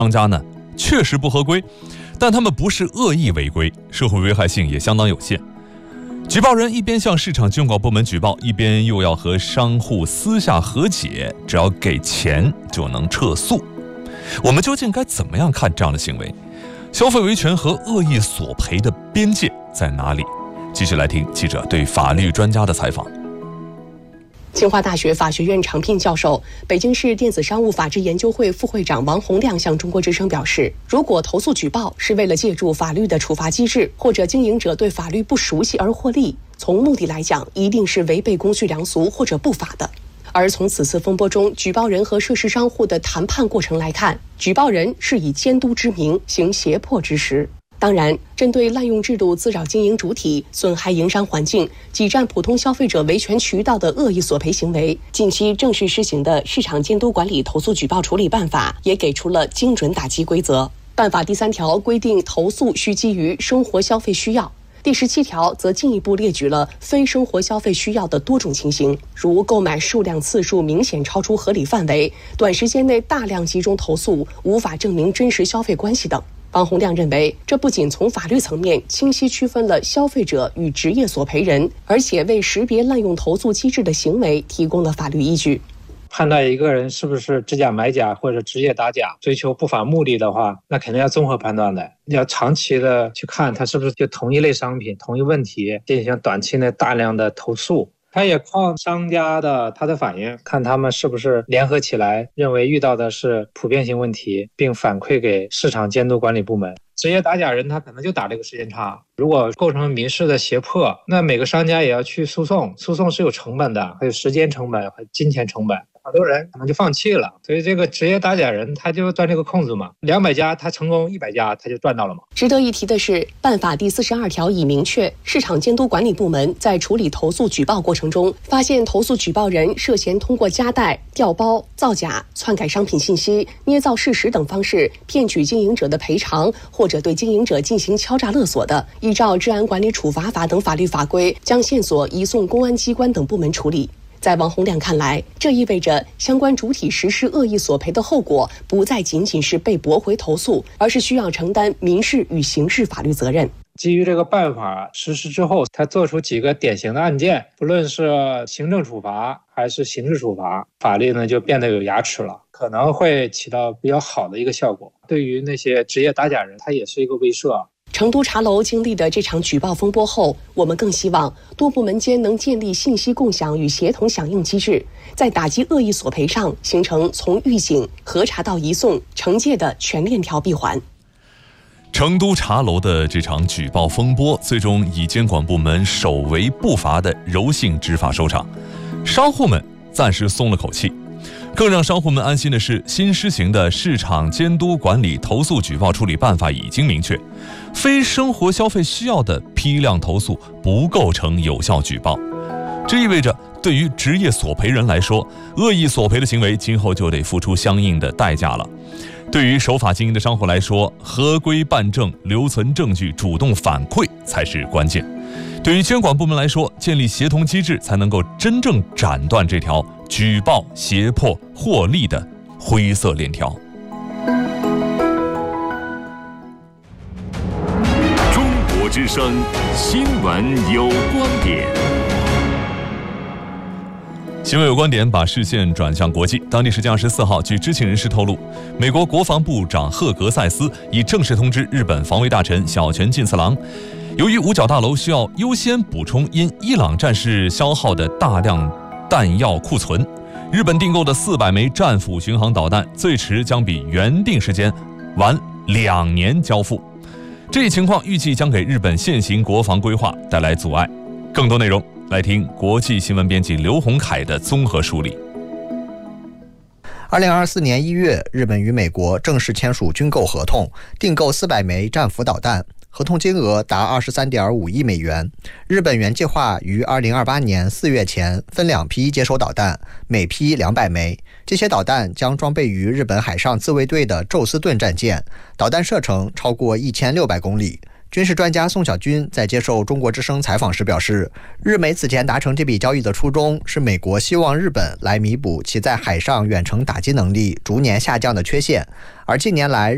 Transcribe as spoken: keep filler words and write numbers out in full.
商家呢确实不合规，但他们不是恶意违规，社会危害性也相当有限。举报人一边向市场监管部门举报，一边又要和商户私下和解，只要给钱就能撤诉。我们究竟该怎么样看这样的行为？消费维权和恶意索赔的边界在哪里？继续来听记者对法律专家的采访。 清华大学法学院常聘教授、北京市电子商务法治研究会副会长王洪亮向中国之声表示，如果投诉举报是为了借助法律的处罚机制，或者经营者对法律不熟悉而获利，从目的来讲，一定是违背公序良俗或者不法的。而从此次风波中举报人和涉事商户的谈判过程来看，举报人是以监督之名行胁迫之实。当然，针对滥用制度滋扰经营主体、损害营商环境、挤占普通消费者维权渠道的恶意索赔行为，近期正式施行的《市场监督管理投诉举报处理办法》也给出了精准打击规则。办法第三条规定，投诉需基于生活消费需要。第十七条则进一步列举了非生活消费需要的多种情形，如购买数量次数明显超出合理范围、短时间内大量集中投诉、无法证明真实消费关系等。王洪亮认为，这不仅从法律层面清晰区分了消费者与职业索赔人，而且为识别滥用投诉机制的行为提供了法律依据。 判断一个人是不是知假买假或者职业打假，追求不法目的的话，那肯定要综合判断的，要长期的去看他是不是就同一类商品、同一问题进行短期内大量的投诉。他也靠商家的他的反应，看他们是不是联合起来认为遇到的是普遍性问题，并反馈给市场监督管理部门。职业打假人他可能就打这个时间差，如果构成民事的胁迫，那每个商家也要去诉讼，诉讼是有成本的，还有时间成本和金钱成本。好多人可能就放弃了，所以这个职业打假人他就钻这个空子嘛，两百家他成功一百家他就赚到了嘛。 值得一提的是，办法第四十二条已明确，市场监督管理部门在处理投诉举报过程中，发现投诉举报人涉嫌通过夹带、调包、造假、篡改商品信息、捏造事实等方式骗取经营者的赔偿，或者对经营者进行敲诈勒索的，依照治安管理处罚法等法律法规，将线索移送公安机关等部门处理。在王洪亮看来，这意味着相关主体实施恶意索赔的后果不再仅仅是被驳回投诉，而是需要承担民事与刑事法律责任。 基于这个办法实施之后，他做出几个典型的案件，不论是行政处罚还是刑事处罚，法律呢就变得有牙齿了，可能会起到比较好的一个效果。对于那些职业打假人，他也是一个威慑。 成都茶楼经历的这场举报风波后，我们更希望多部门间能建立信息共享与协同响应机制，在打击恶意索赔上形成从预警、核查到移送、惩戒的全链条闭环。 成都茶楼的这场举报风波最终以监管部门首为不罚的柔性执法收场，商户们暂时松了口气。更让商户们安心的是，新施行的市场监督管理投诉举报处理办法已经明确，非生活消费需要的批量投诉不构成有效举报。这意味着对于职业索赔人来说，恶意索赔的行为今后就得付出相应的代价了。对于守法经营的商户来说，合规办证、留存证据、主动反馈才是关键。对于监管部门来说，建立协同机制才能够真正斩断这条举报、胁迫、获利的灰色链条。 中国之声新闻有观点。 新闻有观点，把视线转向国际。当地时间二十四号，据知情人士透露，美国国防部长赫格塞斯已正式通知日本防卫大臣小泉进次郎，由于五角大楼需要优先补充因伊朗战事消耗的大量弹药库存，日本订购的四百枚战斧巡航导弹最迟将比原定时间晚两年交付。这一情况预计将给日本现行国防规划带来阻碍。更多内容来听国际新闻编辑刘洪凯的综合梳理。 二零二四年一月，日本与美国正式签署军购合同，订购四百枚战斧导弹，合同金额达二十三点五亿美元。日本原计划于二零二八年四月前分两批接收导弹，每批两百枚。这些导弹将装备于日本海上自卫队的宙斯盾战舰，导弹射程超过一千六百公里。军事专家宋小军在接受中国之声采访时表示，日美此前达成这笔交易的初衷是美国希望日本来弥补其在海上远程打击能力逐年下降的缺陷，而近年来